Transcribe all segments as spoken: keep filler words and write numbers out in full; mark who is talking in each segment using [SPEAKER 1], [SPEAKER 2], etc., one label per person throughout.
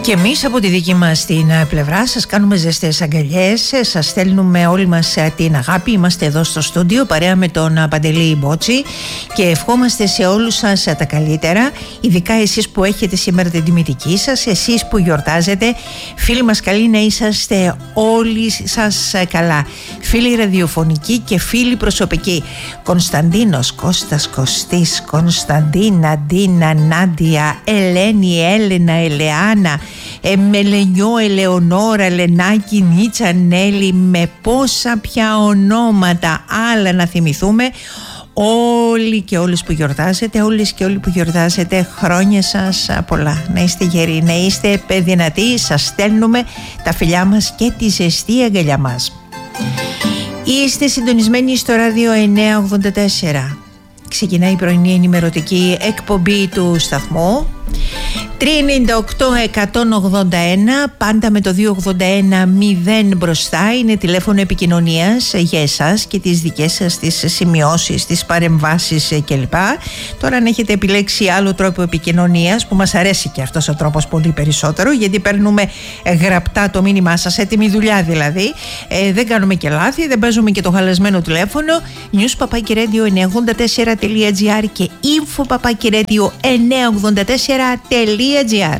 [SPEAKER 1] Και εμείς από τη δική μας την πλευρά σας κάνουμε ζεστές αγκαλιές, σας στέλνουμε όλοι μας την αγάπη. Είμαστε εδώ στο στούντιο παρέα με τον Παντελή Μπότσι και ευχόμαστε σε όλους σας τα καλύτερα, ειδικά εσείς που έχετε σήμερα την τιμητική σας, εσείς που γιορτάζετε. Φίλοι μας καλοί να είσαστε όλοι σας καλά, φίλοι ραδιοφωνικοί και φίλοι προσωπικοί. Κωνσταντίνος, Κώστας, Κωστής, Κωνσταντίνα, Ντίνα, Νάντια, Ελένη, Έλενα, Ελεάνα, Ε, Μελενιό, Ελεονόρα, Λενάκη, Νίτσα, Νέλη, με πόσα πια ονόματα άλλα να θυμηθούμε. Όλοι και όλες που γιορτάζετε, όλες και όλοι που γιορτάζετε, χρόνια σας πολλά. Να είστε γεροί, να είστε δυνατοί. Σας στέλνουμε τα φιλιά μας και τη ζεστή αγκαλιά μας. Είστε συντονισμένοι στο ράδιο εννιακόσια ογδόντα τέσσερα. Ξεκινάει η πρωινή ενημερωτική εκπομπή του σταθμού. τρία εννιά οκτώ εκατόν ογδόντα ένα, πάντα με το δύο ογδόντα ένα μηδέν μπροστά, είναι τηλέφωνο επικοινωνίας για εσάς και τις δικές σας τις σημειώσεις, τις παρεμβάσεις κλπ. Τώρα αν έχετε επιλέξει άλλο τρόπο επικοινωνίας, που μας αρέσει και αυτός ο τρόπος πολύ περισσότερο, γιατί παίρνουμε γραπτά το μήνυμά σας, έτοιμη δουλειά δηλαδή, ε, δεν κάνουμε και λάθη, δεν παίζουμε και το χαλασμένο τηλέφωνο. news παπάκι radio εννιακόσια ογδόντα τέσσερα τελεία τζι άρ και info παπάκι radio εννιακόσια ογδόντα τέσσερα τελεία τζι άρ.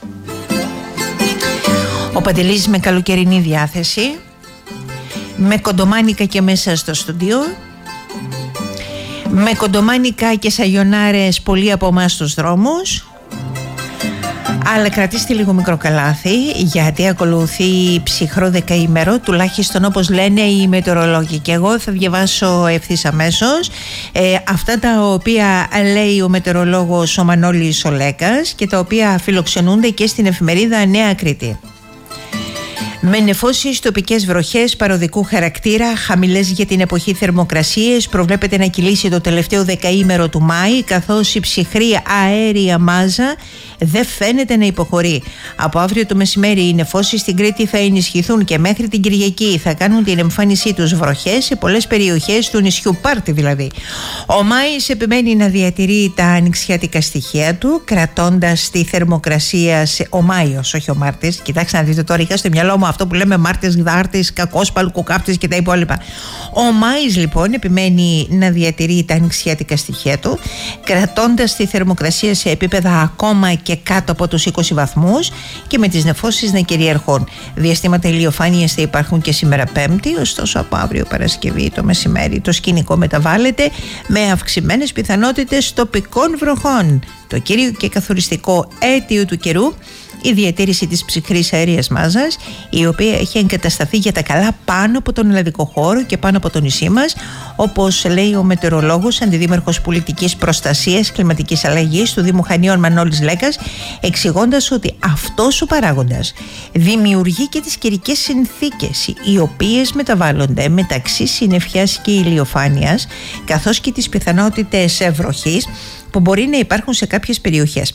[SPEAKER 1] Ο Παντελής με καλοκαιρινή διάθεση, με κοντομάνικα και μέσα στο στούντιο, με κοντομάνικα και σαγιονάρες πολλοί από εμάς στους δρόμους. Αλλά κρατήστε λίγο μικρό καλάθι, γιατί ακολουθεί ψυχρό δεκαήμερο, τουλάχιστον όπως λένε οι μετεωρολόγοι. Και εγώ θα διαβάσω ευθύς αμέσως ε, αυτά τα οποία λέει ο μετεωρολόγος ο Μανώλης ο Λέκας και τα οποία φιλοξενούνται και στην εφημερίδα Νέα Κρήτη. Με νεφώσεις, τοπικές βροχές παροδικού χαρακτήρα, χαμηλές για την εποχή θερμοκρασίες, προβλέπεται να κυλήσει το τελευταίο δεκαήμερο του Μάη, καθώς η ψυχρή αέρια μάζα δεν φαίνεται να υποχωρεί. Από αύριο το μεσημέρι οι νεφώσεις στην Κρήτη θα ενισχυθούν και μέχρι την Κυριακή θα κάνουν την εμφάνισή τους βροχές σε πολλές περιοχές του νησιού, Πάρτη δηλαδή. Ο Μάης επιμένει να διατηρεί τα ανοιξιάτικα στοιχεία του, κρατώντας τη θερμοκρασία σε... Ο Μάιος, όχι ο Μάρτης. Κοιτάξτε να δείτε τώρα, είχα στο μυαλό μου αυτό που λέμε Μάρτης, Γδάρτης, Κακόσπαλ, Κουκάπτης και τα υπόλοιπα. Ο Μάης λοιπόν επιμένει να διατηρεί τα ανοιξιάτικα στοιχεία του, κρατώντας τη θερμοκρασία σε επίπεδα ακόμα και κάτω από τους είκοσι βαθμούς και με τις νεφώσεις να κυριαρχούν. Διαστήματα ηλιοφάνειας θα υπάρχουν και σήμερα Πέμπτη, ωστόσο από αύριο Παρασκευή το μεσημέρι το σκηνικό μεταβάλλεται με αυξημένες πιθανότητες τοπικών βροχών. Το κύριο και καθοριστικό αίτιο του καιρού, η διατήρηση της ψυχρής αερίας μάζας, η οποία έχει εγκατασταθεί για τα καλά πάνω από τον ελλαδικό χώρο και πάνω από το νησί μας, όπως λέει ο μετεωρολόγος αντιδήμαρχος πολιτικής προστασίας κλιματικής αλλαγής του Δήμου Χανίων Μανώλης Λέκας, εξηγώντας ότι αυτός ο παράγοντας δημιουργεί και τις καιρικές συνθήκες, οι οποίες μεταβάλλονται μεταξύ συννεφιάς και ηλιοφάνειας, καθώς και τις πιθανότητες βροχής που μπορεί να υπάρχουν σε κάποιες περιοχές.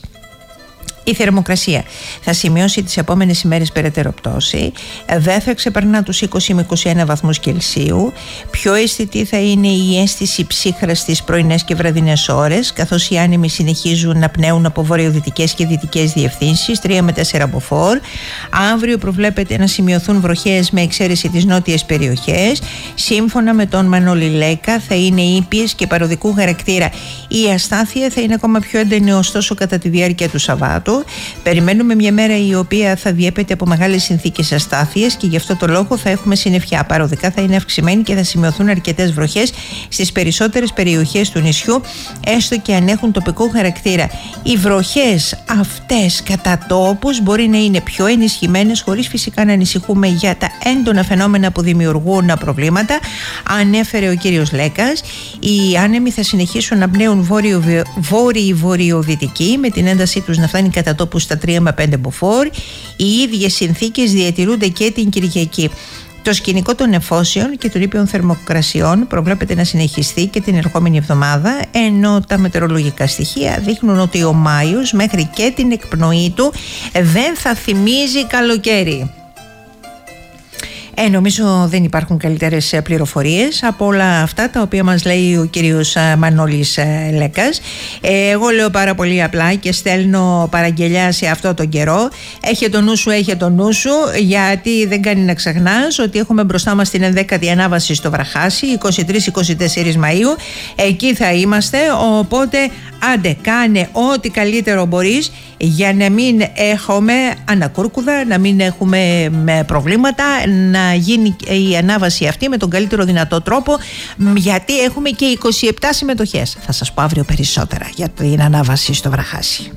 [SPEAKER 1] Η θερμοκρασία θα σημειώσει τις επόμενες ημέρες περαιτέρω πτώση, δεν θα ξεπερνά τους είκοσι με είκοσι ένα βαθμούς Κελσίου. Πιο αισθητή θα είναι η αίσθηση ψύχρας στις πρωινές και βραδινές ώρες, καθώς οι άνεμοι συνεχίζουν να πνέουν από βορειοδυτικές και δυτικές διευθύνσεις, τρία με τέσσερα μποφόρ. Αύριο προβλέπεται να σημειωθούν βροχές με εξαίρεση τις νότιες περιοχές. Σύμφωνα με τον Μανώλη Λέκα, θα είναι ήπιες και παροδικού χαρακτήρα. Η αστάθεια θα είναι ακόμα πιο έντονη, ωστόσο, κατά τη διάρκεια του Σαββάτου. Περιμένουμε μια μέρα η οποία θα διέπεται από μεγάλες συνθήκες αστάθειας και γι' αυτό το λόγο θα έχουμε συννεφιά. Παροδικά θα είναι αυξημένη και θα σημειωθούν αρκετές βροχές στις περισσότερες περιοχές του νησιού, έστω και αν έχουν τοπικό χαρακτήρα. Οι βροχές αυτές κατά τόπους μπορεί να είναι πιο ενισχυμένες, χωρίς φυσικά να ανησυχούμε για τα έντονα φαινόμενα που δημιουργούν προβλήματα. Ανέφερε ο κύριος Λέκας, οι άνεμοι θα συνεχίσουν να πνέουν βόρειο-βορειοδυτική, με την έντασή τους να φτάνει κατά τόπου στα τρία με πέντε μποφόρ. Οι ίδιες συνθήκες διατηρούνται και την Κυριακή. Το σκηνικό των νεφώσεων και των ήπιων θερμοκρασιών προβλέπεται να συνεχιστεί και την ερχόμενη εβδομάδα, ενώ τα μετεωρολογικά στοιχεία δείχνουν ότι ο Μάιος μέχρι και την εκπνοή του δεν θα θυμίζει καλοκαίρι. Ε, νομίζω δεν υπάρχουν καλύτερες πληροφορίες από όλα αυτά τα οποία μας λέει ο κύριος Μανώλης Λέκας. Ε, εγώ λέω πάρα πολύ απλά και στέλνω παραγγελιά σε αυτό τον καιρό. Έχε το νου σου, έχε το νου σου, γιατί δεν κάνει να ξεχνάς ότι έχουμε μπροστά μας την ενδέκατη ανάβαση στο Βραχάσι, είκοσι τρεις είκοσι τέσσερις Μαΐου. Εκεί θα είμαστε, οπότε άντε κάνε ό,τι καλύτερο μπορείς για να μην έχουμε ανακούρκουδα, να μην έχουμε προβλήματα, να γίνει η ανάβαση αυτή με τον καλύτερο δυνατό τρόπο, γιατί έχουμε και είκοσι επτά συμμετοχές. Θα σας πω αύριο περισσότερα για την ανάβαση στο Βραχάσι.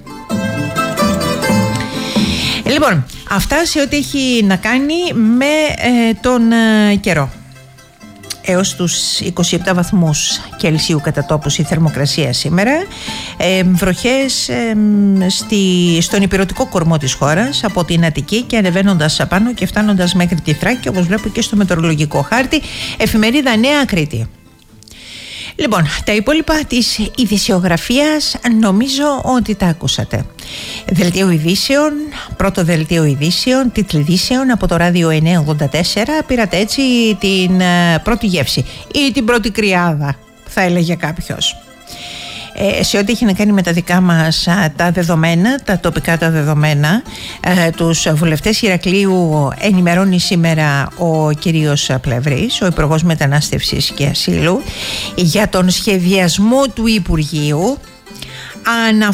[SPEAKER 1] Λοιπόν, αυτά σε ό,τι έχει να κάνει με ε, τον ε, καιρό. Έως τους είκοσι επτά βαθμούς Κελσίου κατά τόπους η θερμοκρασία σήμερα. Ε, βροχές ε, στη, στον ηπειρωτικό κορμό της χώρας, από την Αττική και ανεβαίνοντας απάνω και φτάνοντας μέχρι τη Θράκη, όπως βλέπω και στο μετεωρολογικό χάρτη. Εφημερίδα Νέα Κρήτη. Λοιπόν, τα υπόλοιπα της ειδησιογραφίας νομίζω ότι τα ακούσατε. Δελτίο ειδήσεων, πρώτο δελτίο ειδήσεων, τίτλοι ειδήσεων από το ράδιο εννιακόσια ογδόντα τέσσερα. Πήρατε έτσι την uh, πρώτη γεύση ή την πρώτη κρυάδα, θα έλεγε κάποιος. Ε, σε ό,τι έχει να κάνει με τα δικά μας α, τα δεδομένα, τα τοπικά τα δεδομένα, ε, τους βουλευτές Ηρακλείου ενημερώνει σήμερα ο κύριος Πλευρής, ο Υπουργός Μετανάστευσης και Ασύλου, για τον σχεδιασμό του Υπουργείου. Ανα